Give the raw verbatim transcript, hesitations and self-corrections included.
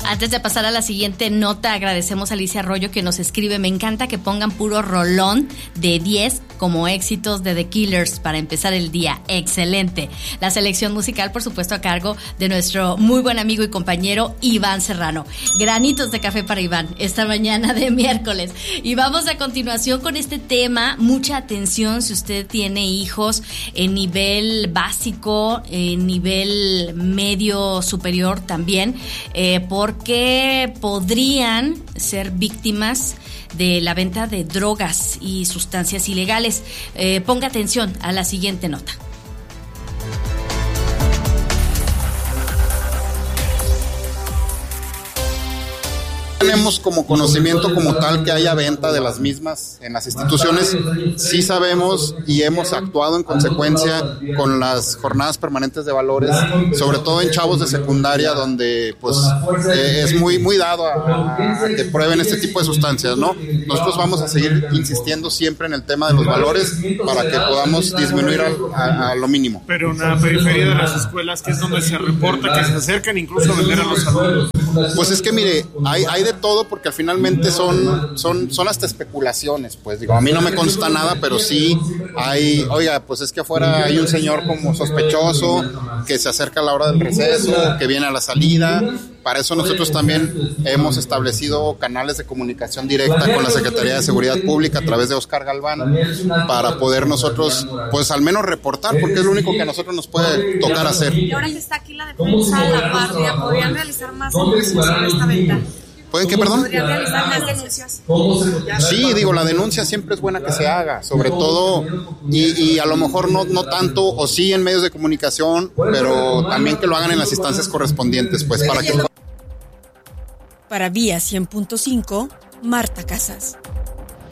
Antes de pasar a la siguiente nota, agradecemos a Alicia Arroyo que nos escribe: me encanta que pongan puro rolón de diez como éxitos de The Killers para empezar el día. Excelente. La selección musical, por supuesto, a cargo de nuestro muy buen amigo y compañero Iván Serrano. Granitos de café para Iván esta mañana de miércoles. Y vamos a continuación con este tema. Mucha atención si usted tiene hijos en nivel básico, en nivel medio superior también, eh, porque podrían ser víctimas de la venta de drogas y sustancias ilegales. Eh, ponga atención a la siguiente nota. Tenemos como conocimiento como tal que haya venta de las mismas en las instituciones. Sí sabemos y hemos actuado en consecuencia con las jornadas permanentes de valores, sobre todo en chavos de secundaria, donde pues eh, es muy, muy dado a, a que prueben este tipo de sustancias, ¿no? Nosotros vamos a seguir insistiendo siempre en el tema de los valores para que podamos disminuir a, a, a lo mínimo. Pero en la periferia de las escuelas, que es donde se reporta que se acercan incluso a vender a los adultos. Pues es que mire, hay, hay de todo, porque finalmente son, son, son hasta especulaciones, pues digo, a mí no me consta nada, pero sí hay, oiga, pues es que afuera hay un señor como sospechoso que se acerca a la hora del receso, que viene a la salida. Para eso nosotros también hemos establecido canales de comunicación directa con la Secretaría de Seguridad Pública a través de Oscar Galván, para poder nosotros, pues al menos reportar, porque es lo único que a nosotros nos puede tocar hacer. Y ahora que está aquí la defensa de la Guardia, ¿podrían realizar más denuncias sobre esta venta? ¿Pueden qué, perdón? ¿Podrían realizar más denuncias? Sí, digo, la denuncia siempre es buena que se haga, sobre todo, y, y a lo mejor no, no tanto, o sí en medios de comunicación, pero también que lo hagan en las instancias correspondientes, pues para que... Para Vía cien punto cinco, Marta Casas.